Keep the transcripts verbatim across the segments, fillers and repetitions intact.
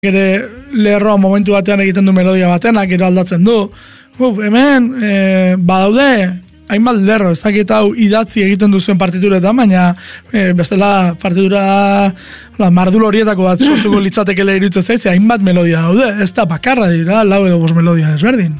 ere lerroa momentu batean egiten du melodia batean, gero aldatzen du. Uf, hemen, e, badaude, hainbat lerro, ez dakit hau idatzi egiten duzuen partituretan, baina e, bestela partitura la mardul horietako bat sortuko litzatekele iruditzen zaiz, hainbat melodia daude, ez da bakarra dira, lau edo bost melodia desberdin.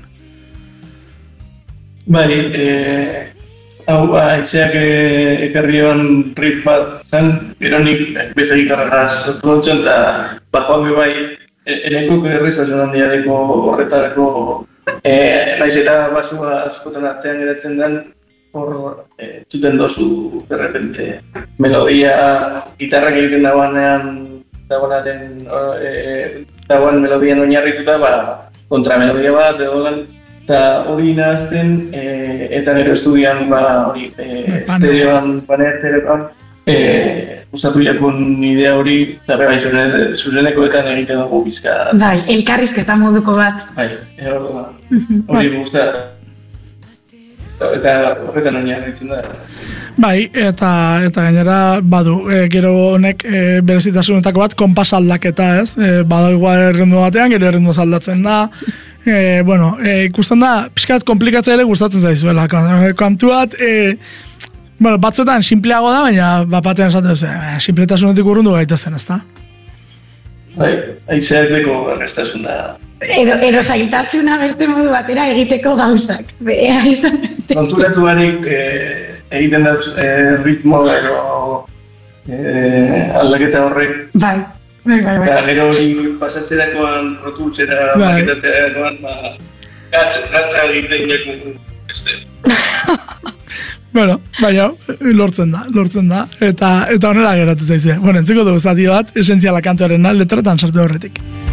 Bai, eh, hau aizeak ekarrioan riff bat zen, gero nik beste gitarraz sortzen, eta bajoan bai, eneko errezatzen handia deko horretarako, eh, naiz eta basua askotan atzean geratzen den, hor eh, txuten dozu, de repente, melodia, gitarrak egiten dagoenean, dagoenaren, eh, dagoen melodian oinarrituta, ba, kontramelodia bat, edo lan, eta hori nahazten, e, eta nire estudian, ba, hori, e, estereoan, paneterean, e, gustatu jakun idea hori, eta bera, zuzenekoetan egiten dugu bizka. Bai, elkarrizketa moduko bat. Bai, hori gusta. Eta horretan oinarritzen da. Bai, eta eta gainera badu, e, gero honek e, berezitasunetako bat konpas aldaketa, ez? E, badu igual errendu batean, gero errendu aldatzen da. E, bueno, e, ikusten da, pixkat komplikatzea ere gustatzen zaizuela. Kantu bat, e, bueno, batzuetan simpleago da, baina bat batean esaten duzu, e, simpletasunetik urrundu gaitezen, ez da? Bai, aizeak deko errestasuna. Edo, edo zailtasuna beste modu batera egiteko gauzak. Beha izan. Konturatu barik e, egiten da e, ritmo edo e, aldaketa horrek. Bai. Bai, bai, bai. Eta gero hori pasatzerakoan, rotultzera, maketatzerakoan, ba, gatza egiten jakun beste. Bueno, baina, lortzen da, lortzen da, eta eta honela geratu zaizue. Bueno, entziko dugu zati bat, esentziala kantuarena letretan sartu horretik.